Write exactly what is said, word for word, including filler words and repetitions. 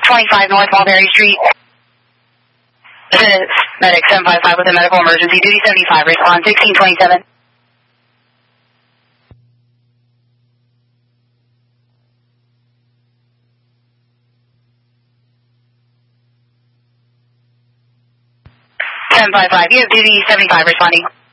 twenty-five North Mulberry Street. This is Medic seven five five with a medical emergency. Duty seventy-five, respond sixteen twenty-seven. seven five five, you have duty seventy-five responding.